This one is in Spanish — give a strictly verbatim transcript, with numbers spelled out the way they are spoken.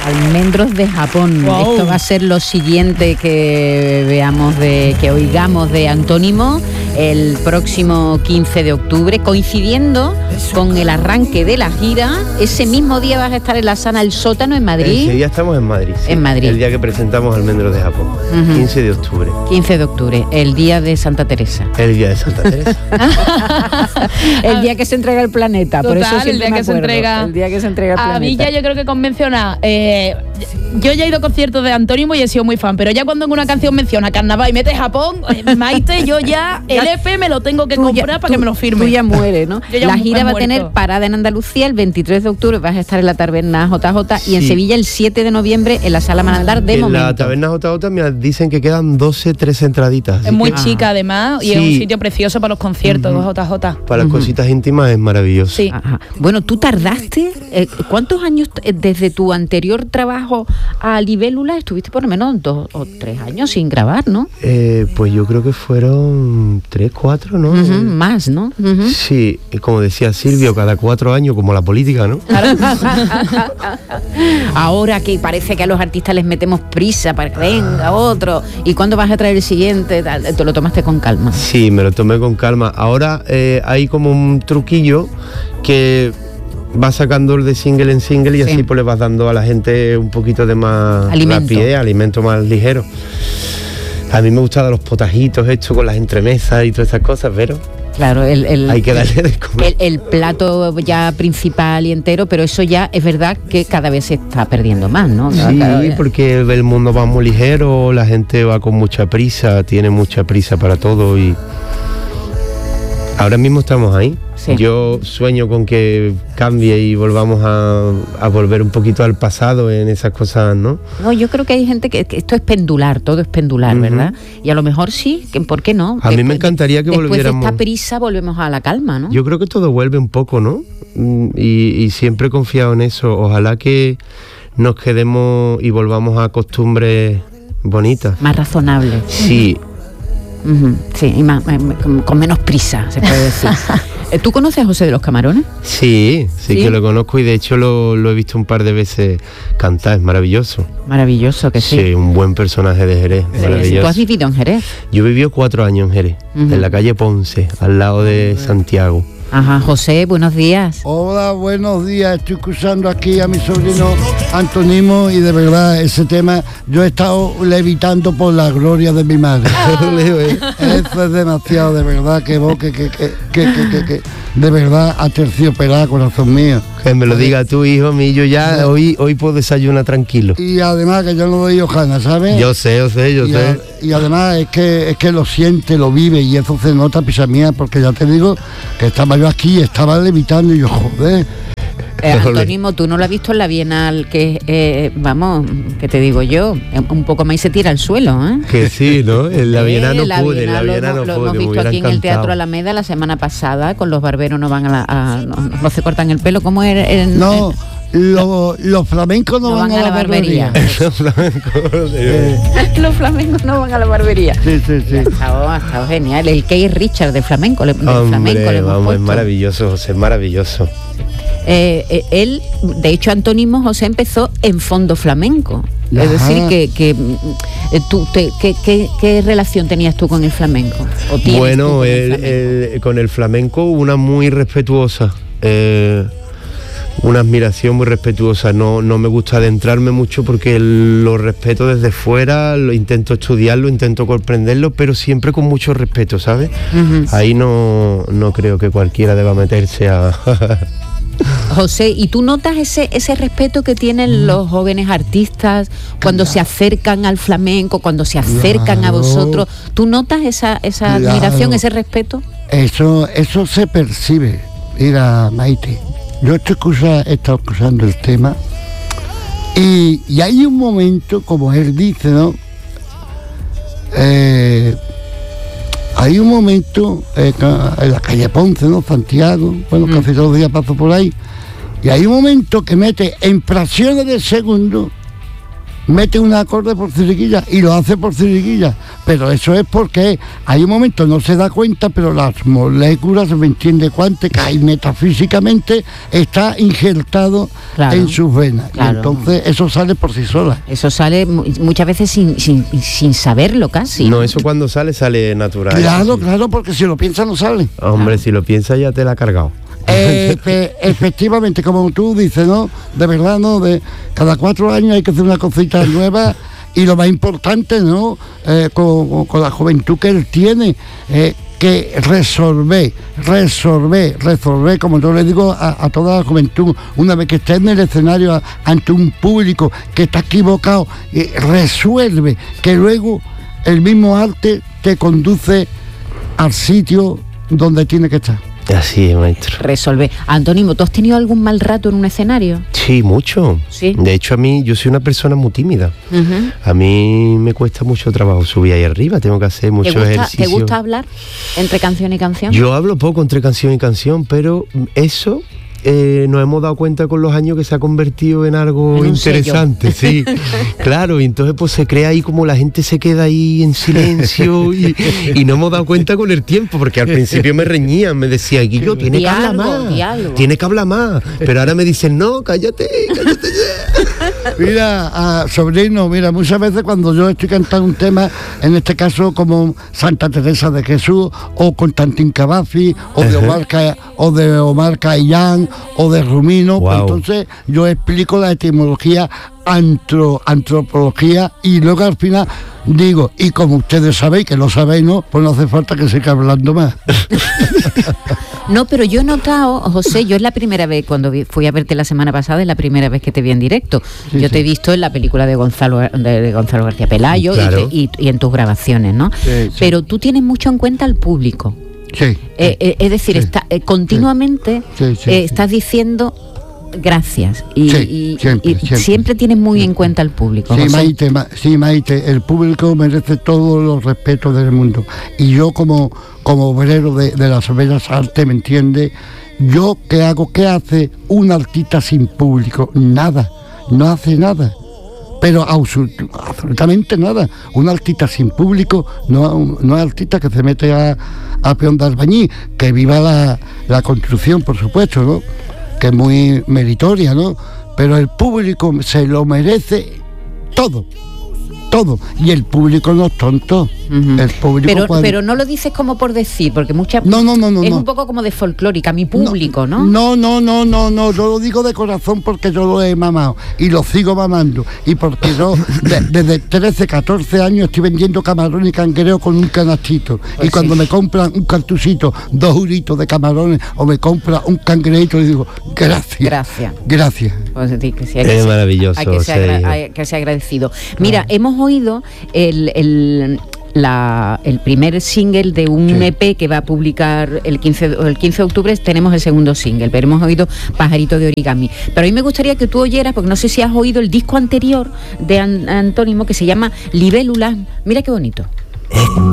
Almendros de Japón. Wow. Esto va a ser lo siguiente que veamos, de que oigamos de Antónimo el próximo quince de octubre, coincidiendo con el arranque de la gira. Ese mismo día vas a estar en la Sala El Sótano en Madrid. Ese día estamos en Madrid. Sí, en Madrid. El día que presentamos Almendros de Japón. Uh-huh. quince de octubre. quince de octubre, el día de Santa Teresa. El día de Santa Teresa. El día que se entrega el planeta. Total, por eso siempre el día me que se entrega. El día que se entrega el planeta. A mí ya yo creo que convenciona. Eh, yo ya he ido a conciertos de Antónimo y he sido muy fan, pero ya cuando en una canción menciona carnaval y mete Japón, eh, Maite, yo ya el E P me lo tengo que comprar ya, para tú, que me lo firme. Tú ya mueres, ¿no? Ya la gira va a tener parada en Andalucía el veintitrés de octubre, vas a estar en la Taberna J J, sí. Y en Sevilla el siete de noviembre en la Sala Manaldar de en momento. En la Taberna J J me dicen que quedan doce, trece entraditas. Es muy que... chica además y sí. Es un sitio precioso para los conciertos, uh-huh. J J. Para las uh-huh. cositas íntimas es maravilloso. Sí. Ajá. Bueno, tú tardaste, eh, ¿cuántos años t- desde tu anterior trabajo a Libélula estuviste por lo menos dos o tres años sin grabar, ¿no? Eh, pues yo creo que fueron tres, cuatro, ¿no? Uh-huh, más, ¿no? Uh-huh. Sí, como decía Silvio, cada cuatro años, como la política, ¿no? Ahora que parece que a los artistas les metemos prisa para que venga otro, ¿y cuándo vas a traer el siguiente? ¿Te lo tomaste con calma? Sí, me lo tomé con calma. Ahora eh, hay como un truquillo que va sacando de single en single y sí. Así pues le vas dando a la gente un poquito de más alimento. rapidez, alimento más ligero. A mí me gustan los potajitos hechos con las entremesas y todas esas cosas, pero claro, el, el, hay que darle de comer. El, el plato ya principal y entero, pero eso ya es verdad que cada vez se está perdiendo más, ¿no? Sí, cada vez. Porque el mundo va muy ligero, la gente va con mucha prisa, tiene mucha prisa para todo y ahora mismo estamos ahí. Sí. Yo sueño con que cambie y volvamos a, a volver un poquito al pasado en esas cosas, ¿no? No, yo creo que hay gente que, que esto es pendular, todo es pendular, uh-huh. ¿verdad? Y a lo mejor sí, que ¿por qué no? A después, mí me encantaría que después volviéramos. Después de esta prisa volvemos a la calma, ¿no? Yo creo que todo vuelve un poco, ¿no? Y, y siempre he confiado en eso. Ojalá que nos quedemos y volvamos a costumbres bonitas. Más razonables. Sí. Uh-huh. Sí, y más, con, con menos prisa, se puede decir. ¿Tú conoces a José de los Camarones? Sí, sí, sí, que lo conozco y de hecho lo, lo he visto un par de veces cantar, es maravilloso. Maravilloso, que sí. Sí, un buen personaje de Jerez, sí, maravilloso. ¿Tú has vivido en Jerez? Yo he vivido cuatro años en Jerez, uh-huh. en la calle Ponce, al lado de Santiago. Ajá, José, buenos días. Hola, buenos días. Estoy escuchando aquí a mi sobrino Antónimo y de verdad ese tema yo he estado levitando por la gloria de mi madre. Eso es demasiado, de verdad, que vos, que, que, que, que, que, que, que de verdad aterciopelado, corazón mío. Que me lo diga tu hijo mío, yo ya sí. hoy hoy puedo desayunar tranquilo. Y además que yo no doy hojana, ¿sabes? Yo sé, yo sé, yo y sé. A, y además es que es que lo siente, lo vive y eso se nota, pisa mía, porque ya te digo que estaba yo aquí, estaba levitando y yo, joder. Eh, Antónimo, tú no lo has visto en la Bienal, que eh, vamos, que te digo yo, un poco más y se tira al suelo, ¿eh? Que sí, ¿no? En la Bienal no la pude, en la Bienal no lo, pude. Lo hemos visto aquí en el Teatro Alameda la semana pasada, con los barberos no van a la, a, no, no se cortan el pelo, ¿cómo es? En, no, en, los, los flamencos no, no van, van a la, la barbería. barbería. Los flamencos, eh. Los flamencos no van a la barbería. Sí, sí, sí. Ha estado, ha estado genial. El Keith Richard de flamenco, del Hombre, flamenco le hemos vamos, puesto. Es maravilloso, José, es maravilloso. Eh, eh, él, de hecho, Antónimo José empezó en fondo flamenco. Ajá. Es decir, que, que eh, tú, te, que, que, ¿qué relación tenías tú con el flamenco? ¿O bueno, con el, el, el, con el flamenco una muy respetuosa, eh, una admiración muy respetuosa. No, no me gusta adentrarme mucho porque lo respeto desde fuera, lo intento estudiarlo, intento comprenderlo, pero siempre con mucho respeto, ¿sabes? Uh-huh. Ahí no, no creo que cualquiera deba meterse a... José, ¿y tú notas ese ese respeto que tienen los jóvenes artistas cuando claro. se acercan al flamenco, cuando se acercan claro. a vosotros? ¿Tú notas esa esa claro. admiración, ese respeto? Eso eso se percibe. Mira, Maite, yo estoy escucha, he estado escuchando el tema y, y hay un momento, como él dice, ¿no? Eh, Hay un momento eh, en la calle Ponce, ¿no? Santiago, bueno, mm. casi todos los días paso por ahí, y hay un momento que mete en fracciones de segundo mete un acorde por Ciriquilla y lo hace por Ciriquilla, pero eso es porque hay un momento, no se da cuenta, pero las moléculas, ¿me entiende cuánto? Que hay metafísicamente, está injertado claro, en sus venas, claro. Y entonces eso sale por sí sola. Eso sale muchas veces sin, sin, sin saberlo casi. No, eso cuando sale, sale natural. Claro, claro, porque si lo piensas no sale. Hombre, claro. Si lo piensas ya te la ha cargado. Eh, pe, efectivamente, como tú dices, ¿no? De verdad, ¿no? De cada cuatro años hay que hacer una cosita nueva y lo más importante, ¿no? Eh, con, con la juventud que él tiene, eh, que resolver, resolver, resolver, como yo le digo a, a toda la juventud, una vez que esté en el escenario a, ante un público que está equivocado, eh, resuelve, que luego el mismo arte te conduce al sitio donde tiene que estar. Así es, maestro. Resolver. Antónimo, ¿tú has tenido algún mal rato en un escenario? Sí, mucho. ¿Sí? De hecho, a mí, yo soy una persona muy tímida. Uh-huh. A mí me cuesta mucho trabajo subir ahí arriba, tengo que hacer muchos ejercicios. ¿Te gusta hablar entre canción y canción? Yo hablo poco entre canción y canción, pero eso... Eh, nos hemos dado cuenta con los años que se ha convertido en algo en interesante, sí, claro, y entonces pues se crea ahí como la gente se queda ahí en silencio y, y no hemos dado cuenta con el tiempo, porque al principio me reñían, me decían, Guillo, tiene que hablar más, diálogo. tiene que hablar más, pero ahora me dicen, no, cállate, cállate ya. Mira, uh, sobrino, mira, muchas veces cuando yo estoy cantando un tema, en este caso como Santa Teresa de Jesús, o Constantín Cavazzi, o de Omar, Ca- o de Omar Cayán, o de Rumino, wow. Pues entonces yo explico la etimología, antro, antropología, y luego al final digo, y como ustedes sabéis, que lo sabéis, ¿no? Pues no hace falta que siga hablando más. No, pero yo he notado, José, yo es la primera vez, cuando vi, fui a verte la semana pasada, es la primera vez que te vi en directo. Sí, yo sí. te he visto en la película de Gonzalo, de, de Gonzalo García Pelayo, claro. y, te, y, y en tus grabaciones, ¿no? Sí, sí. Pero tú tienes mucho en cuenta al público. Sí, eh, eh, es decir, sí, está, eh, continuamente sí, sí, eh, estás diciendo gracias y, sí, y, siempre, y siempre. siempre tienes muy en cuenta al público. Sí, Maite, ma, sí, Maite, el público merece todos los respetos del mundo. Y yo como, como obrero de, de las bellas artes, ¿me entiende? Yo, ¿qué hago? ¿Qué hace un artista sin público? Nada, no hace nada. Pero absolutamente nada. Un artista sin público no, no es artista que se mete a, a peón de albañil, que viva la, la construcción, por supuesto, ¿no? Que es muy meritoria, ¿no? Pero el público se lo merece todo. Todo. Y el público no es tonto. Uh-huh. El público pero, cuando... pero no lo dices como por decir, porque muchas no, no, no, no, es no. un poco como de folclórica, mi público, ¿no? No, no, no, no, no. Yo lo digo de corazón porque yo lo he mamado y lo sigo mamando. Y porque yo de, desde trece, catorce años estoy vendiendo camarón y cangreo con un canastito. Pues y cuando sí. me compran un cartuchito, dos euritos de camarones, o me compra un cangreito, le digo, gracias. Gracias. Gracias. Pues, sí, que sí, hay es que ser, maravilloso. Hay que ser, agra- hay que ser agradecido. Mira, ah. hemos oído el, el, la, el primer single de un sí. E P que va a publicar el quince, el quince de octubre. Tenemos el segundo single, pero hemos oído Pajarito de Origami. Pero a mí me gustaría que tú oyeras, porque no sé si has oído el disco anterior de An- Antónimo, que se llama Libélulas. Mira qué bonito. Escucha